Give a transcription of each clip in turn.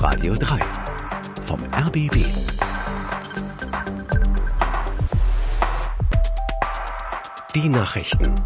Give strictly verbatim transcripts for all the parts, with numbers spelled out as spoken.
Radio drei vom R B B. Die Nachrichten.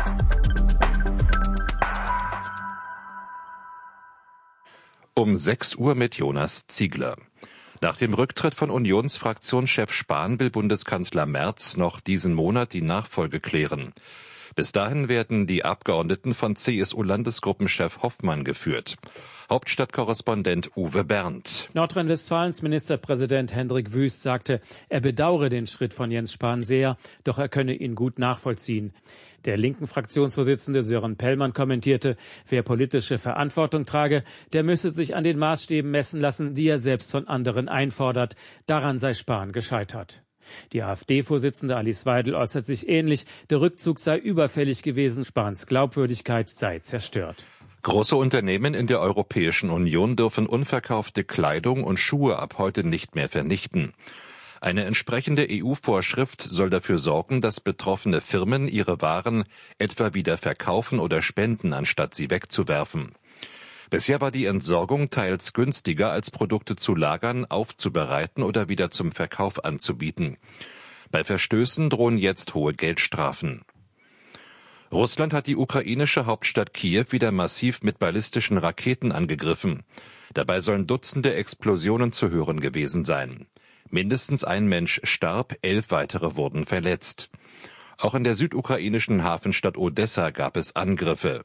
Um sechs Uhr mit Jonas Ziegler. Nach dem Rücktritt von Unionsfraktionschef Spahn will Bundeskanzler Merz noch diesen Monat die Nachfolge klären. Bis dahin werden die Abgeordneten von C S U-Landesgruppenchef Hoffmann geführt. Hauptstadtkorrespondent Uwe Berndt. Nordrhein-Westfalens Ministerpräsident Hendrik Wüst sagte, er bedauere den Schritt von Jens Spahn sehr, doch er könne ihn gut nachvollziehen. Der linken Fraktionsvorsitzende Sören Pellmann kommentierte, wer politische Verantwortung trage, der müsse sich an den Maßstäben messen lassen, die er selbst von anderen einfordert. Daran sei Spahn gescheitert. Die AfD-Vorsitzende Alice Weidel äußert sich ähnlich, der Rückzug sei überfällig gewesen, Spahns Glaubwürdigkeit sei zerstört. Große Unternehmen in der Europäischen Union dürfen unverkaufte Kleidung und Schuhe ab heute nicht mehr vernichten. Eine entsprechende E U-Vorschrift soll dafür sorgen, dass betroffene Firmen ihre Waren etwa wieder verkaufen oder spenden, anstatt sie wegzuwerfen. Bisher war die Entsorgung teils günstiger, als Produkte zu lagern, aufzubereiten oder wieder zum Verkauf anzubieten. Bei Verstößen drohen jetzt hohe Geldstrafen. Russland hat die ukrainische Hauptstadt Kiew wieder massiv mit ballistischen Raketen angegriffen. Dabei sollen Dutzende Explosionen zu hören gewesen sein. Mindestens ein Mensch starb, elf weitere wurden verletzt. Auch in der südukrainischen Hafenstadt Odessa gab es Angriffe.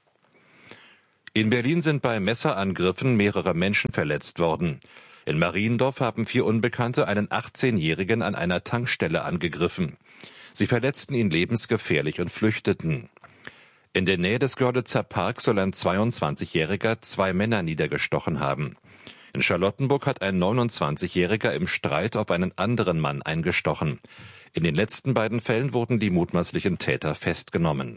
In Berlin sind bei Messerangriffen mehrere Menschen verletzt worden. In Mariendorf haben vier Unbekannte einen achtzehnjährigen an einer Tankstelle angegriffen. Sie verletzten ihn lebensgefährlich und flüchteten. In der Nähe des Görlitzer Parks soll ein zweiundzwanzigjähriger zwei Männer niedergestochen haben. In Charlottenburg hat ein neunundzwanzigjähriger im Streit auf einen anderen Mann eingestochen. In den letzten beiden Fällen wurden die mutmaßlichen Täter festgenommen.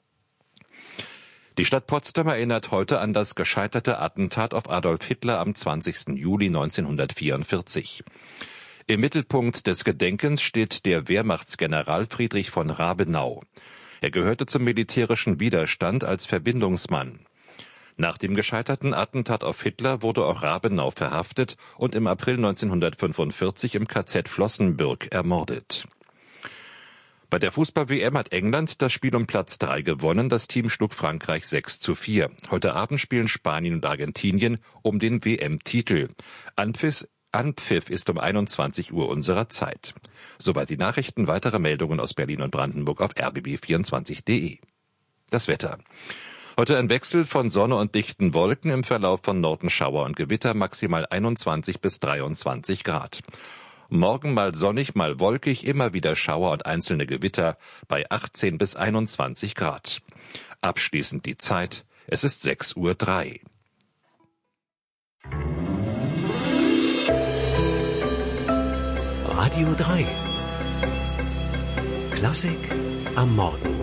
Die Stadt Potsdam erinnert heute an das gescheiterte Attentat auf Adolf Hitler am zwanzigsten Juli neunzehnhundertvierundvierzig. Im Mittelpunkt des Gedenkens steht der Wehrmachtsgeneral Friedrich von Rabenau. Er gehörte zum militärischen Widerstand als Verbindungsmann. Nach dem gescheiterten Attentat auf Hitler wurde auch Rabenau verhaftet und im April neunzehnhundertfünfundvierzig im K Z Flossenbürg ermordet. Bei der Fußball-W M hat England das Spiel um Platz drei gewonnen. Das Team schlug Frankreich sechs zu vier. Heute Abend spielen Spanien und Argentinien um den W M-Titel. Anpfiff Anpfiff ist um einundzwanzig Uhr unserer Zeit. Soweit die Nachrichten. Weitere Meldungen aus Berlin und Brandenburg auf r b b vierundzwanzig punkt d e. Das Wetter. Heute ein Wechsel von Sonne und dichten Wolken, im Verlauf von Norden Schauer und Gewitter, maximal einundzwanzig bis dreiundzwanzig Grad. Morgen mal sonnig, mal wolkig, immer wieder Schauer und einzelne Gewitter bei achtzehn bis einundzwanzig Grad. Abschließend die Zeit. Es ist sechs Uhr drei. Radio drei. Klassik am Morgen.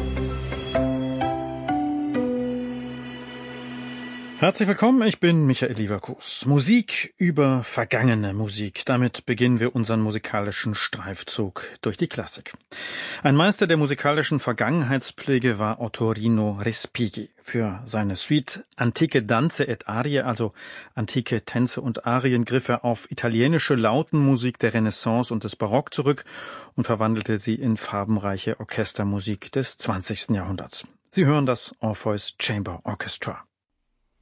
Herzlich willkommen, ich bin Michael Lieverkus. Musik über vergangene Musik. Damit beginnen wir unseren musikalischen Streifzug durch die Klassik. Ein Meister der musikalischen Vergangenheitspflege war Ottorino Respighi. Für seine Suite Antiche Danze et Arie, also antike Tänze und Arien, griff er auf italienische Lautenmusik der Renaissance und des Barock zurück und verwandelte sie in farbenreiche Orchestermusik des zwanzigsten Jahrhunderts. Sie hören das Orpheus Chamber Orchestra.